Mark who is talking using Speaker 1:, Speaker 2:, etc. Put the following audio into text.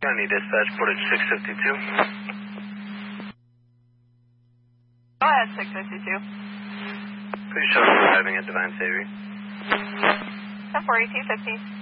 Speaker 1: County Dispatch, Portage 652.
Speaker 2: Go ahead, 652.
Speaker 1: Please show us driving at Divine Savior.
Speaker 2: 104250.